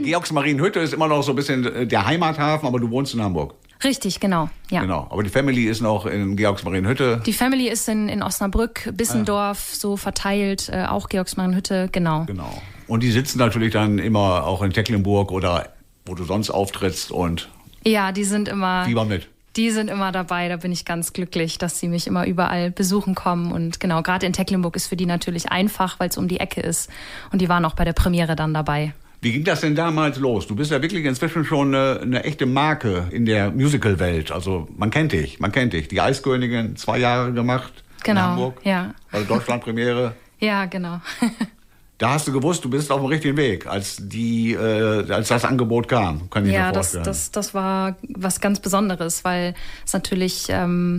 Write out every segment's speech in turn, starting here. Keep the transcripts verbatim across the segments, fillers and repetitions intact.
Georgsmarienhütte ist immer noch so ein bisschen der Heimathafen, aber du wohnst in Hamburg. Richtig, genau. Ja. Genau. Aber die Family ist noch in Georgsmarienhütte. Die Family ist in, in Osnabrück, Bissendorf, ah. so verteilt, äh, auch Georgsmarienhütte, genau. Genau. Und die sitzen natürlich dann immer auch in Tecklenburg oder wo du sonst auftrittst und ja, die sind immer Fieber mit. Die sind immer dabei, da bin ich ganz glücklich, dass sie mich immer überall besuchen kommen. Und genau, gerade in Tecklenburg ist für die natürlich einfach, weil es um die Ecke ist. Und die waren auch bei der Premiere dann dabei. Wie ging das denn damals los? Du bist ja wirklich inzwischen schon eine, eine echte Marke in der Musical-Welt. Also man kennt dich, man kennt dich. Die Eiskönigin, zwei Jahre gemacht genau, in Hamburg. Ja. Also Deutschland-Premiere. Ja, genau. Da hast du gewusst, du bist auf dem richtigen Weg, als die, äh, als das Angebot kam, kann ich ja, mir vorstellen. Ja, das, das, das war was ganz Besonderes, weil es natürlich ähm,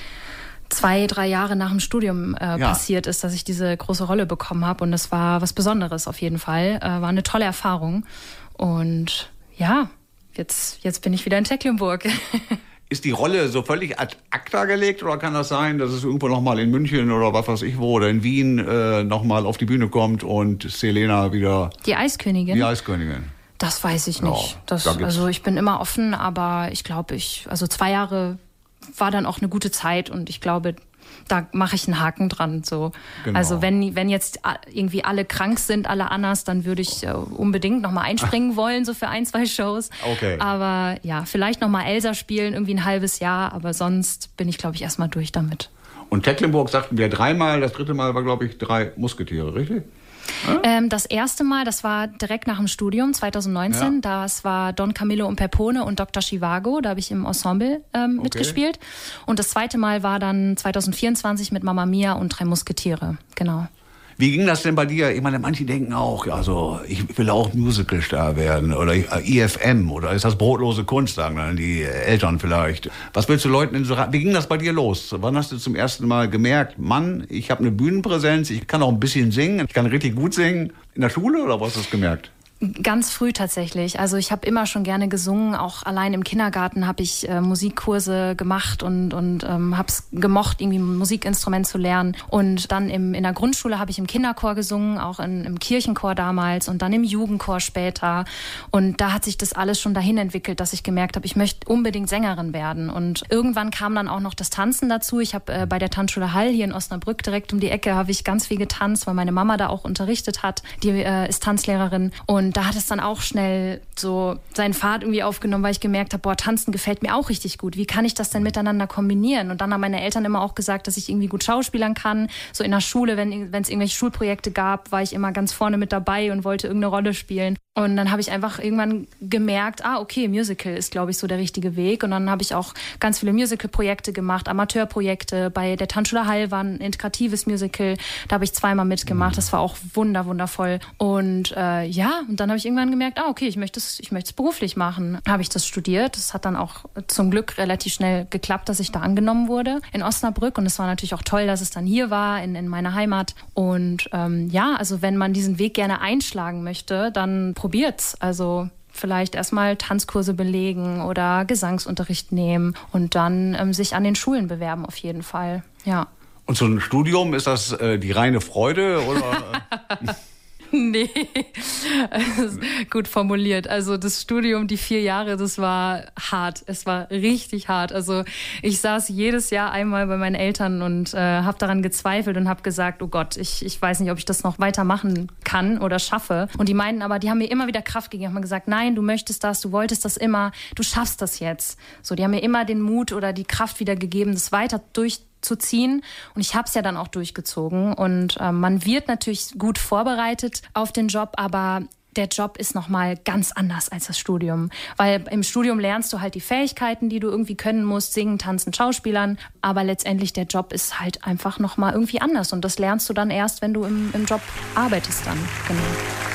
zwei, drei Jahre nach dem Studium äh, ja. passiert ist, dass ich diese große Rolle bekommen habe. Und das war was Besonderes auf jeden Fall. Äh, war eine tolle Erfahrung. Und ja, jetzt, jetzt bin ich wieder in Tecklenburg. Ist die Rolle so völlig ad acta gelegt oder kann das sein, dass es irgendwo nochmal in München oder was weiß ich wo oder in Wien äh, nochmal auf die Bühne kommt und Selena wieder... Die Eiskönigin? Die Eiskönigin. Das weiß ich nicht. Ja, das, da also ich bin immer offen, aber ich glaube, ich also zwei Jahre war dann auch eine gute Zeit und ich glaube, da mache ich einen Haken dran. So. Genau. Also wenn, wenn jetzt irgendwie alle krank sind, alle Annas, dann würde ich äh, unbedingt nochmal einspringen wollen, so für ein, zwei Shows. Okay. Aber ja, vielleicht nochmal Elsa spielen, irgendwie ein halbes Jahr, aber sonst bin ich, glaube ich, erstmal durch damit. Und Tecklenburg sagten wir dreimal, das dritte Mal war, glaube ich, drei Musketiere, richtig? Ja? Ähm, das erste Mal, das war direkt nach dem Studium, zwanzig neunzehn. Ja. Das war Don Camillo und Peppone und Doktor Zhivago. Da habe ich im Ensemble ähm, okay. mitgespielt. Und das zweite Mal war dann zwanzig vierundzwanzig mit Mamma Mia und Drei Musketiere. Genau. Wie ging das denn bei dir? Ich meine, manche denken auch, also ich will auch Musicalstar werden oder I F M oder ist das brotlose Kunst, sagen dann die Eltern vielleicht. Was willst du Leuten in so raten? Wie ging das bei dir los? Wann hast du zum ersten Mal gemerkt, Mann, ich habe eine Bühnenpräsenz, ich kann auch ein bisschen singen, ich kann richtig gut singen? In der Schule oder was hast du gemerkt? Ganz früh tatsächlich. Also ich habe immer schon gerne gesungen. Auch allein im Kindergarten habe ich äh, Musikkurse gemacht und, und ähm, habe es gemocht, irgendwie ein Musikinstrument zu lernen. Und dann im, in der Grundschule habe ich im Kinderchor gesungen, auch in, im Kirchenchor damals und dann im Jugendchor später. Und da hat sich das alles schon dahin entwickelt, dass ich gemerkt habe, ich möchte unbedingt Sängerin werden. Und irgendwann kam dann auch noch das Tanzen dazu. Ich habe äh, bei der Tanzschule Hall hier in Osnabrück direkt um die Ecke habe ich ganz viel getanzt, weil meine Mama da auch unterrichtet hat. Die äh, ist Tanzlehrerin. Und Und da hat es dann auch schnell so seinen Pfad irgendwie aufgenommen, weil ich gemerkt habe, boah, Tanzen gefällt mir auch richtig gut. Wie kann ich das denn miteinander kombinieren? Und dann haben meine Eltern immer auch gesagt, dass ich irgendwie gut schauspielern kann. So in der Schule, wenn wenn es irgendwelche Schulprojekte gab, war ich immer ganz vorne mit dabei und wollte irgendeine Rolle spielen. Und dann habe ich einfach irgendwann gemerkt, ah, okay, Musical ist, glaube ich, so der richtige Weg. Und dann habe ich auch ganz viele Musical-Projekte gemacht, Amateurprojekte. Bei der Tanzschule Hall war ein integratives Musical. Da habe ich zweimal mitgemacht. Das war auch wunder, wundervoll. Und äh, ja, und dann habe ich irgendwann gemerkt, ah, okay, ich möchte es ich möchte es beruflich machen. Habe ich das studiert. Das hat dann auch zum Glück relativ schnell geklappt, dass ich da angenommen wurde in Osnabrück. Und es war natürlich auch toll, dass es dann hier war, in, in meiner Heimat. Und ähm, ja, also wenn man diesen Weg gerne einschlagen möchte, dann probiert's. Also vielleicht erstmal Tanzkurse belegen oder Gesangsunterricht nehmen und dann ähm, sich an den Schulen bewerben auf jeden Fall. Ja. Und so ein Studium, ist das äh, die reine Freude oder? Nee, gut formuliert. Also das Studium, die vier Jahre, das war hart. Es war richtig hart. Also ich saß jedes Jahr einmal bei meinen Eltern und äh, habe daran gezweifelt und habe gesagt, oh Gott, ich, ich weiß nicht, ob ich das noch weitermachen kann oder schaffe. Und die meinten aber, die haben mir immer wieder Kraft gegeben, haben gesagt, nein, du möchtest das, du wolltest das immer, du schaffst das jetzt. So, die haben mir immer den Mut oder die Kraft wieder gegeben, das weiter durchzuziehen. zu ziehen. Und ich habe es ja dann auch durchgezogen. Und äh, man wird natürlich gut vorbereitet auf den Job, aber der Job ist nochmal ganz anders als das Studium. Weil im Studium lernst du halt die Fähigkeiten, die du irgendwie können musst, singen, tanzen, schauspielern. Aber letztendlich der Job ist halt einfach nochmal irgendwie anders. Und das lernst du dann erst, wenn du im, im Job arbeitest dann. Genau.